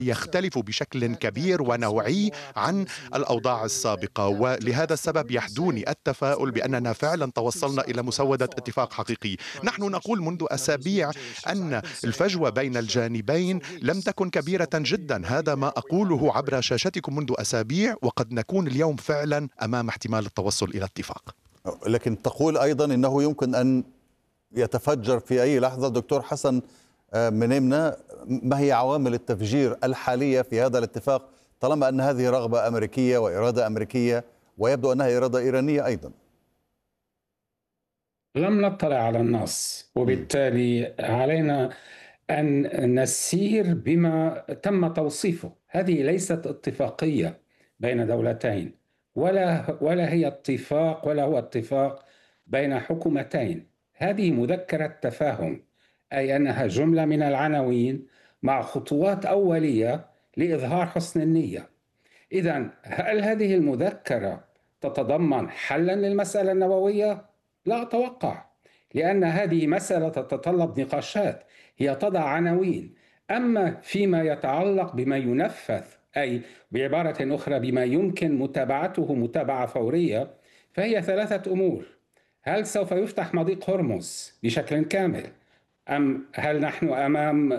يختلف بشكل كبير ونوعي عن الأوضاع السابقة، ولهذا السبب يحدوني التفاؤل بأننا فعلا توصلنا إلى مسودة اتفاق حقيقي. نحن نقول منذ أسابيع أن الفجوة بين الجانبين لم تكن كبيرة جدا، هذا ما أقوله عبر شاشتكم منذ أسابيع، وقد نكون اليوم فعلا أمام احتمال التوصل إلى اتفاق. لكن تقول أيضا أنه يمكن أن يتفجر في أي لحظة. دكتور حسن منيمنة، ما هي عوامل التفجير الحالية في هذا الاتفاق، طالما أن هذه رغبة أمريكية وإرادة أمريكية ويبدو أنها إرادة إيرانية أيضا؟ لم نطلع على النص، وبالتالي علينا أن نسير بما تم توصيفه. هذه ليست اتفاقية بين دولتين، ولا هي اتفاق، ولا هو اتفاق بين حكومتين. هذه مذكرة تفاهم، أي أنها جملة من العناوين مع خطوات أولية لإظهار حسن النية. إذن هل هذه المذكرة تتضمن حلا للمسألة النووية؟ لا أتوقع، لأن هذه مسألة تتطلب نقاشات. هي تضع عناوين، أما فيما يتعلق بما ينفذ، أي بعبارة أخرى بما يمكن متابعته متابعة فورية، فهي ثلاثة أمور: هل سوف يفتح مضيق هرمز بشكل كامل؟ أم هل نحن أمام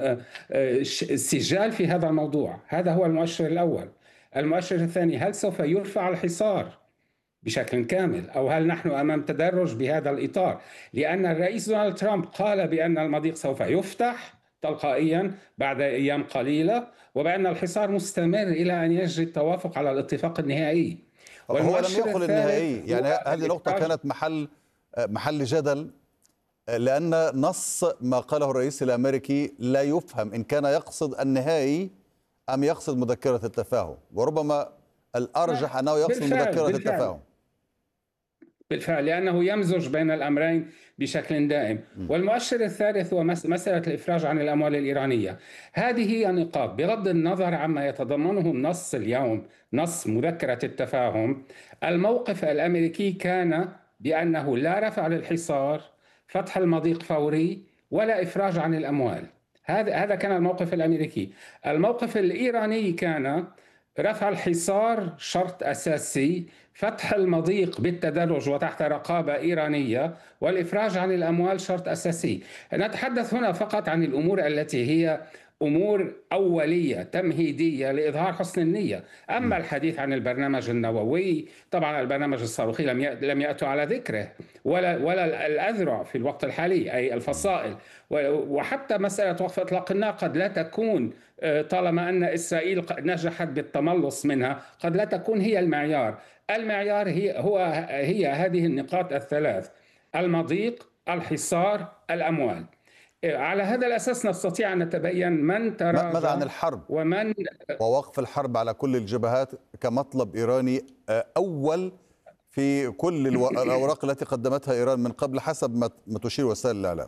سجال في هذا الموضوع؟ هذا هو المؤشر الأول. المؤشر الثاني: هل سوف يرفع الحصار بشكل كامل، أو هل نحن أمام تدرج بهذا الإطار؟ لأن الرئيس دونالد ترامب قال بأن المضيق سوف يفتح تلقائيا بعد أيام قليلة، وبأن الحصار مستمر إلى أن يجري التوافق على الاتفاق النهائي. هو لم يقل النهائي، يعني هذه النقطة كانت محل جدل، لأن نص ما قاله الرئيس الأمريكي لا يفهم إن كان يقصد النهائي أم يقصد مذكرة التفاهم، وربما الأرجح أنه يقصد مذكرة التفاهم. بالفعل، لأنه يمزج بين الأمرين بشكل دائم. والمؤشر الثالث هو مسألة الإفراج عن الأموال الإيرانية. هذه هي نقاط، بغض النظر عما يتضمنه النص اليوم، نص مذكرة التفاهم، الموقف الأمريكي كان بأنه لا رفع للحصار، فتح المضيق فوري، ولا إفراج عن الأموال. هذا كان الموقف الأمريكي. الموقف الإيراني كان رفع الحصار شرط أساسي، فتح المضيق بالتدرج وتحت رقابة إيرانية، والإفراج عن الأموال شرط أساسي. نتحدث هنا فقط عن الأمور التي هي أمور أولية تمهيدية لإظهار حسن النية. أما الحديث عن البرنامج النووي، طبعا البرنامج الصاروخي لم يأتوا على ذكره، ولا الأذرع في الوقت الحالي، أي الفصائل. وحتى مسألة وقف إطلاق النار قد لا تكون، طالما أن إسرائيل نجحت بالتملص منها، قد لا تكون هي المعيار. المعيار هي هذه النقاط الثلاث: المضيق، الحصار، الأموال. على هذا الأساس نستطيع أن نتبين من تراجع. ماذا عن الحرب ووقف الحرب على كل الجبهات كمطلب إيراني أول في كل الأوراق التي قدمتها إيران من قبل حسب ما تشير وسائل الإعلام؟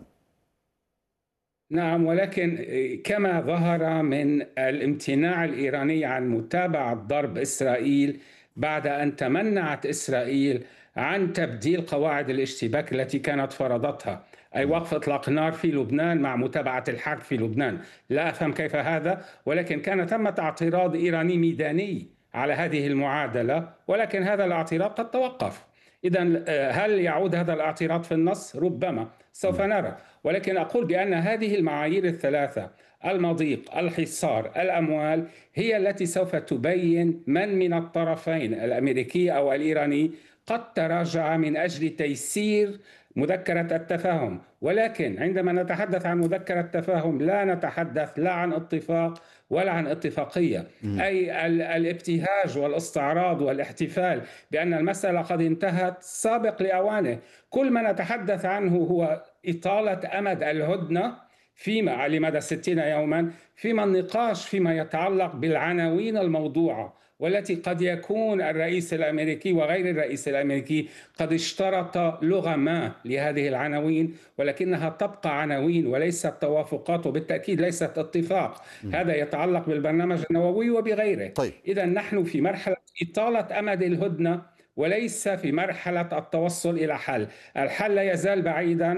نعم، ولكن كما ظهر من الامتناع الإيراني عن متابعة ضرب إسرائيل بعد أن تمنعت إسرائيل عن تبديل قواعد الاشتباك التي كانت فرضتها، أي وقف إطلاق النار في لبنان مع متابعة الحرب في لبنان. لا أفهم كيف هذا، ولكن كان ثمة اعتراض إيراني ميداني على هذه المعادلة، ولكن هذا الاعتراض قد توقف. إذن هل يعود هذا الاعتراض في النص؟ ربما، سوف نرى. ولكن أقول بأن هذه المعايير الثلاثة: المضيق، الحصار، الأموال، هي التي سوف تبين من الطرفين الأمريكي أو الإيراني قد تراجع من أجل تيسير مذكرة التفاهم. ولكن عندما نتحدث عن مذكرة التفاهم لا نتحدث لا عن اتفاق ولا عن اتفاقية. أي الابتهاج والاستعراض والاحتفال بأن المسألة قد انتهت سابق لأوانه. كل ما نتحدث عنه هو إطالة أمد الهدنة فيما لمدى 60 يوما، فيما النقاش فيما يتعلق بالعناوين الموضوعة، والتي قد يكون الرئيس الأمريكي وغير الرئيس الأمريكي قد اشترط لغة ما لهذه العناوين، ولكنها تبقى عناوين وليست توافقات، وبالتأكيد ليست اتفاق. هذا يتعلق بالبرنامج النووي وبغيره. طيب. إذا نحن في مرحلة إطالة أمد الهدنة وليس في مرحلة التوصل إلى حل. الحل لا يزال بعيدا،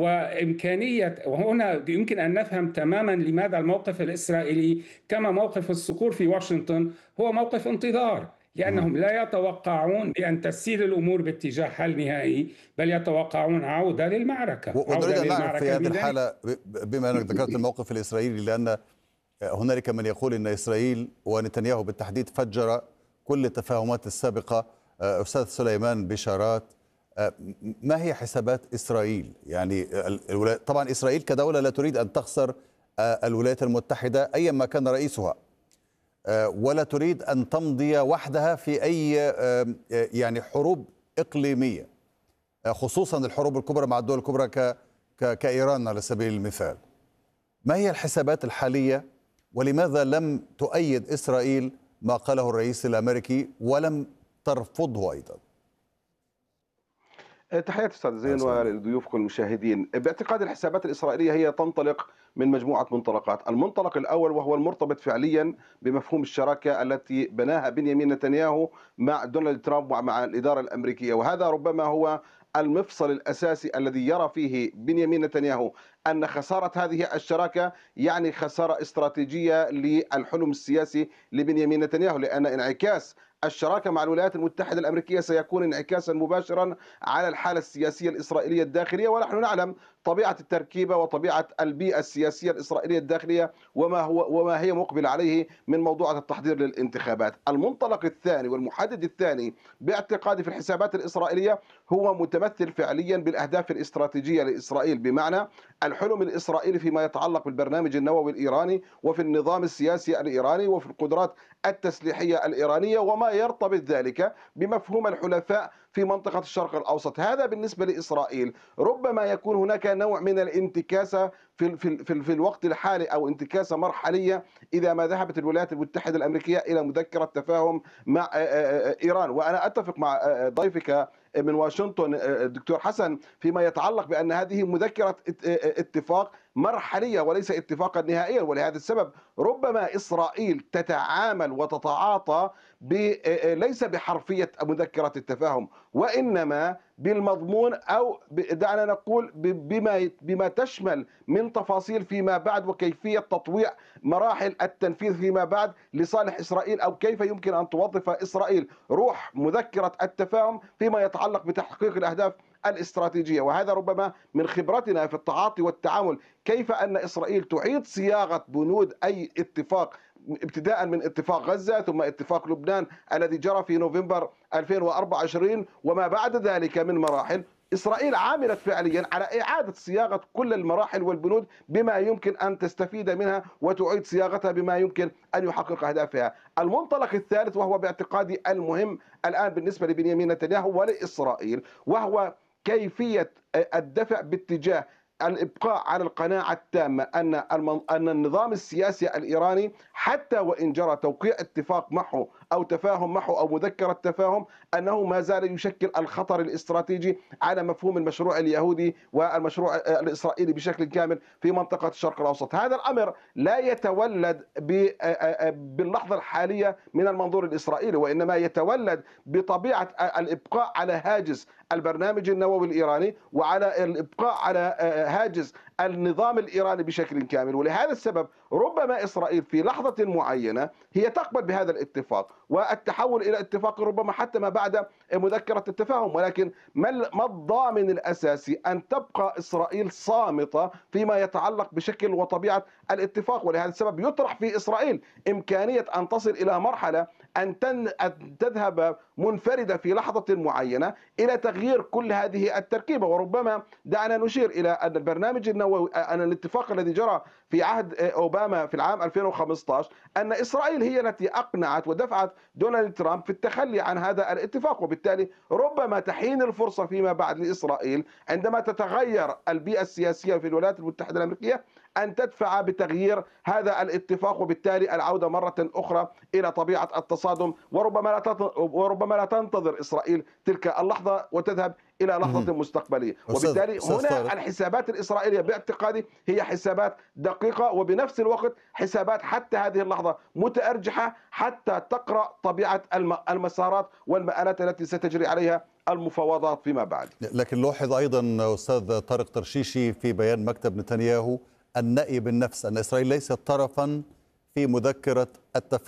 وهنا يمكن أن نفهم تماما لماذا الموقف الإسرائيلي كما موقف الصقور في واشنطن هو موقف انتظار، لأنهم لا يتوقعون بأن تسير الأمور باتجاه حل نهائي، بل يتوقعون عودة للمعركة. ونريد أن نعرف في هذه الحالة، بما أنك ذكرت الموقف الإسرائيلي، لأن هنالك من يقول أن إسرائيل ونتنياهو بالتحديد فجر كل التفاهمات السابقة. أستاذ سليمان بشارات، ما هي حسابات إسرائيل؟ يعني طبعا إسرائيل كدولة لا تريد أن تخسر الولايات المتحدة أيا ما كان رئيسها، ولا تريد أن تمضي وحدها في أي يعني حروب إقليمية، خصوصا الحروب الكبرى مع الدول الكبرى كإيران على سبيل المثال. ما هي الحسابات الحالية، ولماذا لم تؤيد إسرائيل ما قاله الرئيس الأمريكي ولم ترفضه أيضا؟ تحياتي أستاذ زين ولضيوفكم المشاهدين. باعتقاد الحسابات الإسرائيلية هي تنطلق من مجموعة منطلقات. المنطلق الأول وهو المرتبط فعليا بمفهوم الشراكة التي بناها بنيامين نتنياهو مع دونالد ترامب ومع الإدارة الأمريكية، وهذا ربما هو المفصل الأساسي الذي يرى فيه بنيامين نتنياهو أن خسارة هذه الشراكة يعني خسارة استراتيجية للحلم السياسي لبنيامين نتنياهو، لأن انعكاس الشراكة مع الولايات المتحدة الأمريكية سيكون انعكاسا مباشرا على الحالة السياسية الإسرائيلية الداخلية، ونحن نعلم طبيعة التركيبة وطبيعة البيئة السياسية الإسرائيلية الداخلية وما هي مقبل عليه من موضوع التحضير للانتخابات. المنطلق الثاني والمحدد الثاني باعتقادي في الحسابات الإسرائيلية هو متمثل فعليا بالأهداف الاستراتيجية لإسرائيل، بمعنى الحلم الإسرائيلي فيما يتعلق بالبرنامج النووي الإيراني وفي النظام السياسي الإيراني وفي القدرات التسليحية الإيرانية وما يرتبط ذلك بمفهوم الحلفاء في منطقة الشرق الأوسط. هذا بالنسبة لإسرائيل ربما يكون هناك نوع من الانتكاسة في الوقت الحالي، أو انتكاسة مرحلية إذا ما ذهبت الولايات المتحدة الأمريكية إلى مذكرة تفاهم مع إيران. وأنا أتفق مع ضيفك من واشنطن الدكتور حسن فيما يتعلق بأن هذه مذكرة اتفاق مرحلية وليس اتفاقا نهائيا، ولهذا السبب ربما إسرائيل تتعامل وتتعاطى ليس بحرفية مذكرة التفاهم، وإنما بالمضمون، أو دعنا نقول بما تشمل من تفاصيل فيما بعد وكيفية تطويع مراحل التنفيذ فيما بعد لصالح إسرائيل، أو كيف يمكن أن توظف إسرائيل روح مذكرة التفاهم فيما يتعلق بتحقيق الأهداف الاستراتيجية. وهذا ربما من خبرتنا في التعاطي والتعامل، كيف أن إسرائيل تعيد صياغة بنود أي اتفاق، ابتداء من اتفاق غزة ثم اتفاق لبنان الذي جرى في نوفمبر 2024 وما بعد ذلك من مراحل. إسرائيل عاملت فعليا على إعادة صياغة كل المراحل والبنود بما يمكن أن تستفيد منها وتعيد صياغتها بما يمكن أن يحقق أهدافها. المنطلق الثالث وهو باعتقادي المهم الآن بالنسبة لبنيامين نتنياهو ولإسرائيل، وهو كيفية الدفع باتجاه الإبقاء على القناعة التامة أن النظام السياسي الإيراني حتى وإن جرى توقيع اتفاق معه أو تفاهم معه أو مذكرة تفاهم، أنه ما زال يشكل الخطر الاستراتيجي على مفهوم المشروع اليهودي والمشروع الإسرائيلي بشكل كامل في منطقة الشرق الأوسط. هذا الأمر لا يتولد باللحظة الحالية من المنظور الإسرائيلي، وإنما يتولد بطبيعة الإبقاء على هاجس البرنامج النووي الإيراني وعلى الإبقاء على هاجس النظام الإيراني بشكل كامل. ولهذا السبب ربما إسرائيل في لحظة معينة هي تقبل بهذا الاتفاق والتحول إلى اتفاق ربما حتى ما بعد مذكرة التفاهم، ولكن ما الضامن الأساسي أن تبقى إسرائيل صامتة فيما يتعلق بشكل وطبيعة الاتفاق؟ ولهذا السبب يطرح في إسرائيل إمكانية أن تصل إلى مرحلة أن تذهب منفردة في لحظة معينة إلى تغيير كل هذه التركيبة. وربما دعنا نشير إلى أن البرنامج النووي، أن الاتفاق الذي جرى في عهد أوباما في العام 2015 أن إسرائيل هي التي أقنعت ودفعت دونالد ترامب في التخلي عن هذا الاتفاق، وبالتالي ربما تحين الفرصة فيما بعد لإسرائيل عندما تتغير البيئة السياسية في الولايات المتحدة الأمريكية أن تدفع بتغيير هذا الاتفاق، وبالتالي العودة مرة أخرى إلى طبيعة التصرف التصادم، وربما لا تنتظر إسرائيل تلك اللحظة وتذهب إلى لحظة مستقبلية. وبالتالي هنا الحسابات الإسرائيلية باعتقادي هي حسابات دقيقة، وبنفس الوقت حسابات حتى هذه اللحظة متأرجحة حتى تقرأ طبيعة المسارات والمآلات التي ستجري عليها المفاوضات فيما بعد. لكن لوحظ أيضا أستاذ طارق ترشيشي في بيان مكتب نتنياهو النأي بالنفس أن إسرائيل ليست طرفا في مذكرة التفاهم